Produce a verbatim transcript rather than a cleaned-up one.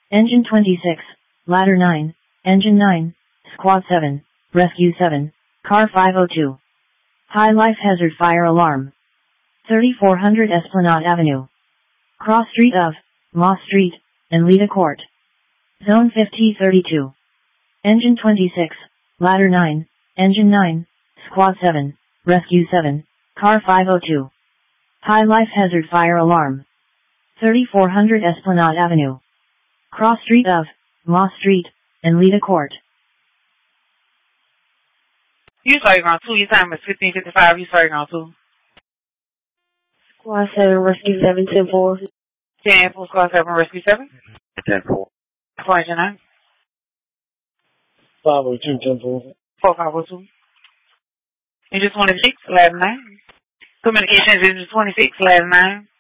Engine twenty-six, Ladder nine, Engine nine, Squad seven, Rescue seven, Car five oh two. High life hazard fire alarm. thirty-four hundred Esplanade Avenue. Cross street of, Moss Street, and Lita Court. Zone fifty thirty-two. Engine twenty-six, Ladder nine, Engine nine, Squad seven, Rescue seven, Car five oh two. High life hazard fire alarm. thirty-four hundred Esplanade Avenue. Cross street of, Moss Street, and Lita Court. You starting on two, your time is fifteen fifty-five, you starting on two. Squad seven, Rescue seven, ten four. ten four, Squad seven, Rescue seven. ten four. Point your nine. five oh two, ten four. four five oh two. Engine twenty-six, ladder nine. Communications, engine twenty-six, ladder nine.